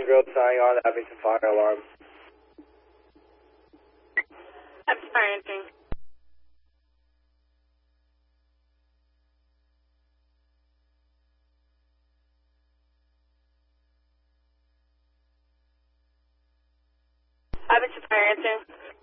Golden Grove signing on, having some fire alarm. I'm fire answering. I've been fire answering.